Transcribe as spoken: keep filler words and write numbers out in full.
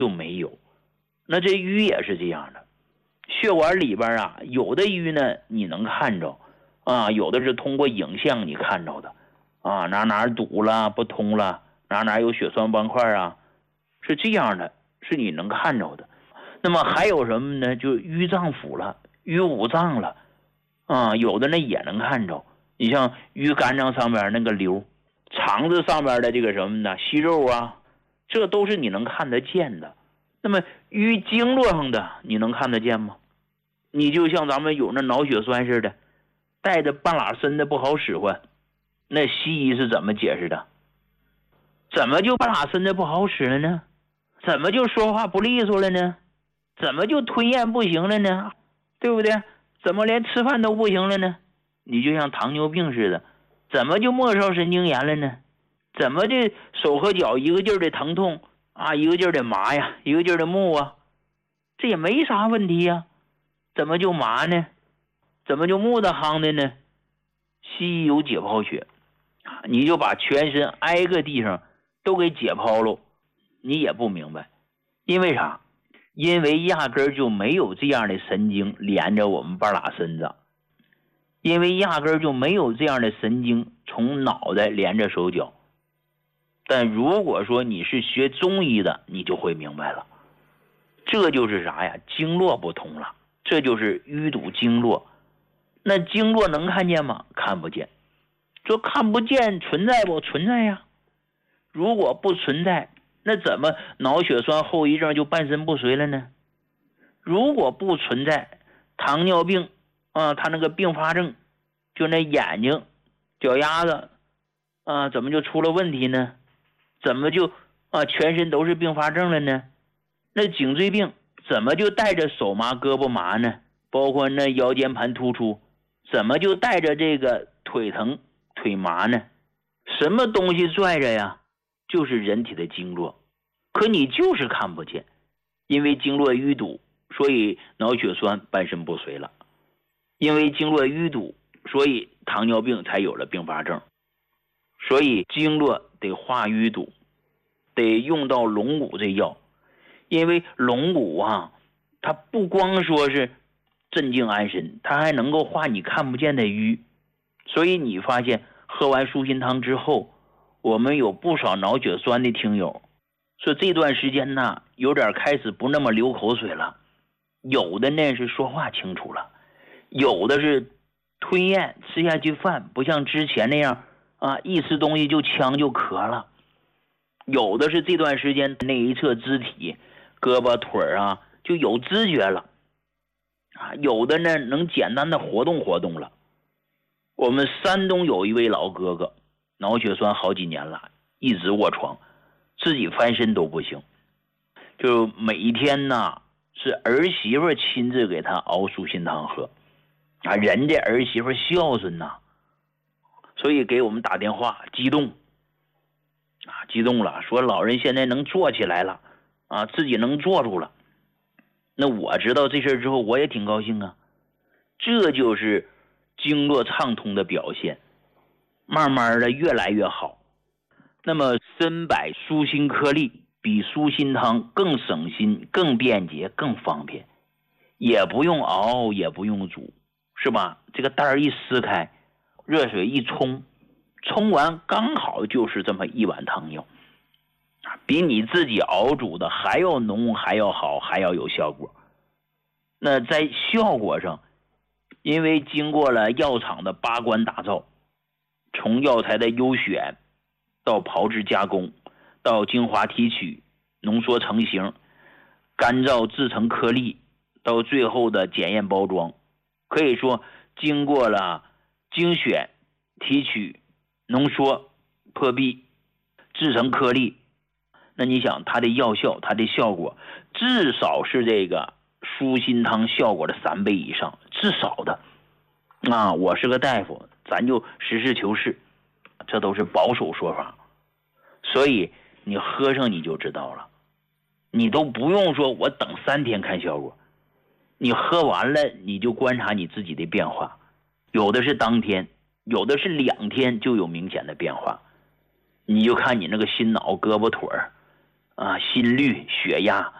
就没有。那这瘀也是这样的，血管里边啊，有的瘀呢你能看着啊，有的是通过影像你看着的啊，哪哪堵了不通了，哪哪有血栓斑块啊，是这样的，是你能看着的。那么还有什么呢？就淤脏腑了，淤五脏了啊，有的呢也能看着。你像淤肝脏上面那个瘤，肠子上面的这个什么呢，息肉啊，这都是你能看得见的。那么淤经络上的你能看得见吗？你就像咱们有那脑血栓似的，带着半拉身的不好使唤，那西医是怎么解释的？怎么就半拉身的不好使了呢？怎么就说话不利索了呢？怎么就吞咽不行了呢？对不对？怎么连吃饭都不行了呢？你就像糖尿病似的，怎么就末梢神经炎了呢？怎么这手和脚一个劲儿的疼痛啊，一个劲儿的麻呀，一个劲儿的木啊？这也没啥问题呀，怎么就麻呢？怎么就木的夯的呢？西医有解剖学，你就把全身挨个地方都给解剖了，你也不明白，因为啥？因为压根儿就没有这样的神经连着我们半拉身子，因为压根儿就没有这样的神经从脑袋连着手脚。但如果说你是学中医的，你就会明白了，这就是啥呀？经络不通了，这就是淤堵经络。那经络能看见吗？看不见。说看不见存在不？存在呀。如果不存在，那怎么脑血栓后遗症就半身不遂了呢？如果不存在，糖尿病啊，他那个并发症，就那眼睛、脚丫子啊，怎么就出了问题呢？怎么就啊全身都是并发症了呢？那颈椎病怎么就带着手麻、胳膊麻呢？包括那腰间盘突出，怎么就带着这个腿疼、腿麻呢？什么东西拽着呀？就是人体的经络，可你就是看不见，因为经络淤堵，所以脑血栓半身不遂了；因为经络淤堵，所以糖尿病才有了并发症。所以经络得化淤堵，得用到龙骨这药，因为龙骨啊，它不光说是镇静安神，它还能够化你看不见的瘀。所以你发现喝完舒心汤之后，我们有不少脑血栓的听友说这段时间呢，有点开始不那么流口水了，有的呢是说话清楚了，有的是吞咽吃下去饭不像之前那样啊，一吃东西就呛就咳了，有的是这段时间那一侧肢体胳膊腿啊就有知觉了啊，有的呢能简单的活动活动了。我们山东有一位老哥哥，脑血栓好几年了，一直卧床，自己翻身都不行，就每一天呢是儿媳妇亲自给他熬舒心汤喝啊，人家儿媳妇孝顺呐，所以给我们打电话激动啊，激动了，说老人现在能坐起来了啊，自己能坐住了。那我知道这事之后，我也挺高兴啊，这就是经络畅通的表现，慢慢的越来越好。那么参柏舒心颗粒比舒心汤更省心、更便捷、更方便，也不用熬，也不用煮，是吧？这个袋儿一撕开，热水一冲，冲完刚好就是这么一碗汤药，比你自己熬煮的还要浓，还要好，还要有效果。那在效果上，因为经过了药厂的八关打造，从药材的优选到炮制加工，到精华提取、浓缩成型、干燥制成颗粒，到最后的检验包装，可以说经过了精选、提取、浓缩、破壁、制成颗粒。那你想它的药效，它的效果至少是这个舒心汤效果的三倍以上，至少的啊，我是个大夫，咱就实事求是，这都是保守说法，所以你喝上你就知道了，你都不用说我等三天看效果，你喝完了你就观察你自己的变化，有的是当天，有的是两天就有明显的变化，你就看你那个心脑胳膊腿儿啊，心率、血压